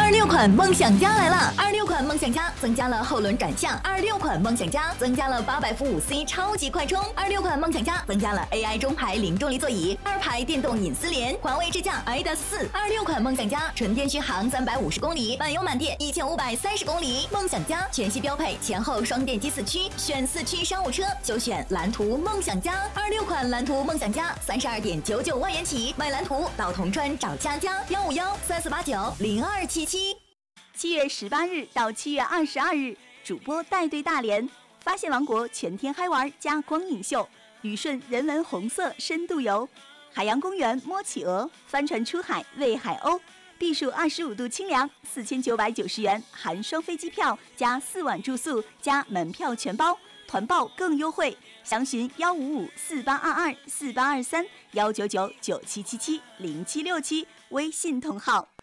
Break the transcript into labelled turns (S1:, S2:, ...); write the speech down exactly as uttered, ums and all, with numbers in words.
S1: 二六款梦想家来了！二六款梦想家增加了后轮转向，二六款梦想家增加了八百伏五 C 超级快充，二六款梦想家增加了 A I 中排零重力座椅，二排电动隐私帘，环卫支架 I D A S 四。二六款梦想家纯电续航三百五十公里，满油满电一千五百三十公里。梦想家全系标配前后双电机四驱，选四驱商务车就选蓝图梦想家。二六款蓝图梦想家三十二点九九万元起，买蓝图到铜川找佳佳，幺五幺三四八九零二七七。
S2: 七月十八日到七月二十二日，主播带队大连发现王国全天嗨玩加光影秀，旅顺人文红色深度游，海洋公园摸企鹅，帆船出海喂海鸥，避暑二十五度清凉，四千九百九十元含双飞机票加四晚住宿加门票全包，团报更优惠，详询幺五五四八二二四八二三幺九九九七七七零七六七微信同号。